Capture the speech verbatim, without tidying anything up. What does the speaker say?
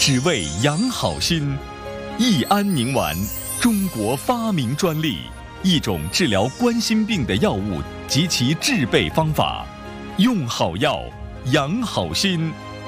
只为养好心。益安宁丸，中国发明专利，一种治疗冠心病的药物及其制备方法。用好药，养好心。